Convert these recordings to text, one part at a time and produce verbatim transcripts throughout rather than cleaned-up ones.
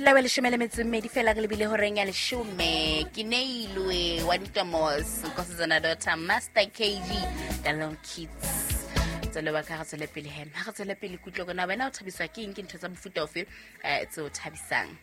la leshome le metso mmedi fela re lebile horeng ya leshome ke neilwe wa Ditamos Nkosazana Daughter Master K G Dalon Kids tsele ba ka tsele pele he ha tsele pele kutlo gona wena o thabiswa ke eng ke ntho tsa mofuta ofe eh tse o thabisang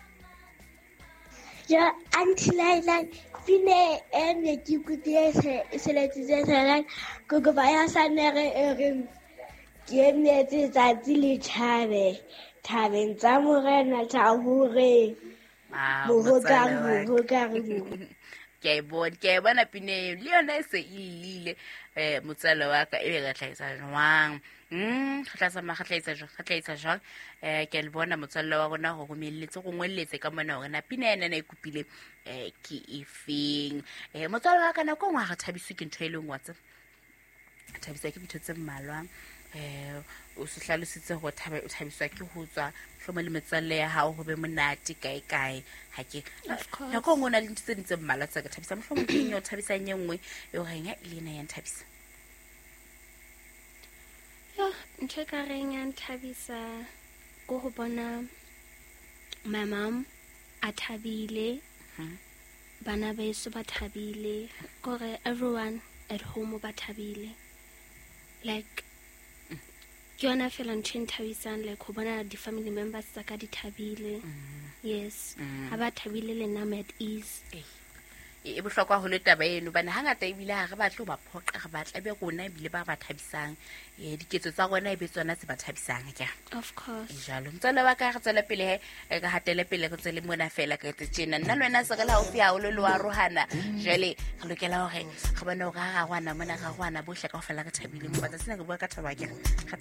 ja anti Laila fine ene ke kutse se le tse tsela go go ba ya sanere e ke ne tse tsa le thabe thabeng tsa morena tsa hore mohokang mohokang ke bo ke bona pine le yona se ilile eh motsalo wa ka e be ga tlhaisa jwang mm ga tla ma ga tlhaisa jwang ga tlhaisa jwang eh ke le bona motsalo wa rona go romelletse go ngwelletse ka mona hore na pina ena na ikupile eh ke efeng eh motsalo wa ka na go ngwa ga thabiswe ke ntho e leng watsa thabisa ke bitho tse mmalwa eh o se hlalositse go thaba o thabiswa ke ho tswa hlomo le metswalle ya hao ho be monate kae kae ha ke ya go ngona le ntse ntse mmala tsa ka thabisa mohlomo ke nyo thabisa nyengwe e o renga ile na ya thabisa yo ntse ka renga thabisa go go bona my mom a thabile bana ba eso ba thabile gore everyone at home ba thabile like Jona fela ntse thabisang like ho bona di family members tsa ka di thabile yes ha ba thabile le nama at ease e bohlokwa ho le taba eno bana hangata e bile ha re batle ho ba phoqa re batla be rona e bile ba ba thabisang e diketso tsa rona e be tsona tse ba thabisang ka of course jalo ntsala ba ka re tsela pele he ka hatele pele go tsele mona fela ka tse tsena nna lwena se re la o fia o le lo wa rohana jale re lokela hore ga bona o ga ga gwana mona ga gwana bohle ka fela ka thabile mo batla sena go bua ka thaba ke ga